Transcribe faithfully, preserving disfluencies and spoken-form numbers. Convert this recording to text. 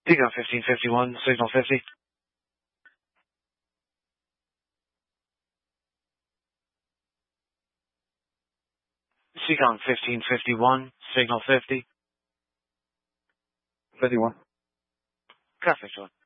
Seacon fifteen fifty-one, signal fifty. Seacon fifteen fifty-one, signal fifty. fifty-one. Copy, one.